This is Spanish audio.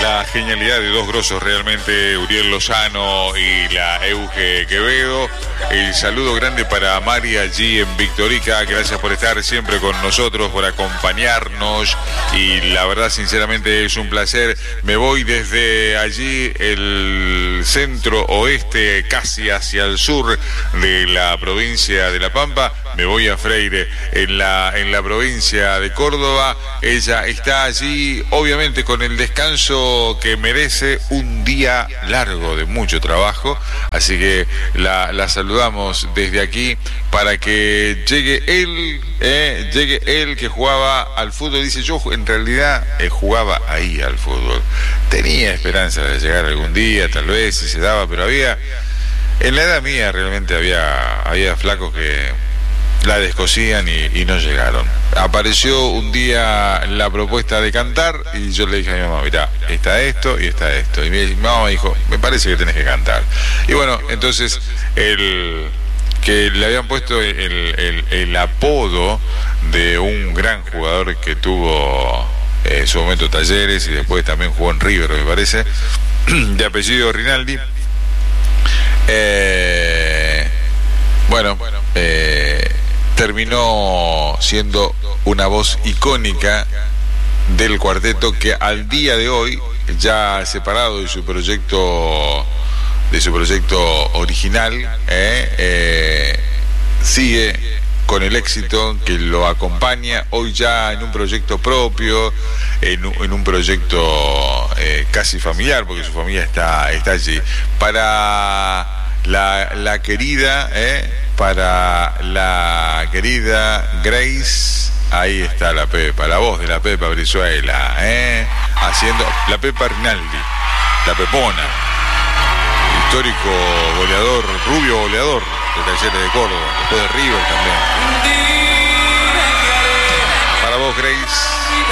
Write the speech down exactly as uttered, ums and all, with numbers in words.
la genialidad de dos grosos realmente, Uriel Lozano y la Euge Quevedo. El saludo grande para Mari allí en Victorica, gracias por estar siempre con nosotros, por acompañarnos, y la verdad sinceramente es un placer. Me voy desde allí, el centro oeste, casi hacia el sur de la provincia de La Pampa. Me voy a Freire, en la, en la provincia de Córdoba. Ella está allí, obviamente, con el descanso que merece, un día largo de mucho trabajo. Así que la, la saludamos desde aquí para que llegue él, eh, llegue él que jugaba al fútbol. Dice, yo en realidad eh, jugaba ahí al fútbol. Tenía esperanza de llegar algún día, tal vez, si se daba, pero había, en la edad mía realmente había, había flacos que la descosían y, y no llegaron. Apareció un día la propuesta de cantar y yo le dije a mi mamá, mirá, está esto y está esto. Y mi mamá dijo, me parece que tenés que cantar. Y bueno, entonces el que le habían puesto el, el, el apodo de un gran jugador que tuvo en su momento Talleres y después también jugó en River, me parece, de apellido Rinaldi. Eh, bueno, eh, terminó siendo una voz icónica del cuarteto, que al día de hoy, ya separado de su proyecto de su proyecto original, eh, eh, sigue con el éxito que lo acompaña hoy, ya en un proyecto propio, en un, en un proyecto eh, casi familiar, porque su familia está, está allí. Para la, la querida eh, para la querida Grace, ahí está la Pepa, la voz de la Pepa Brizuela, ¿eh? Haciendo la Pepa Rinaldi, la Pepona, histórico goleador, rubio goleador de Talleres de Córdoba, después de River también. Para vos, Grace.